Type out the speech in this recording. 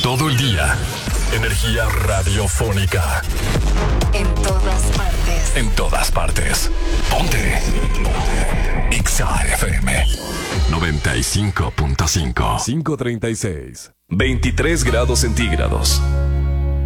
todo el día. Energía radiofónica. En todas partes. En todas partes. Ponte. Exa FM 95.5. 5:36. 23 grados centígrados.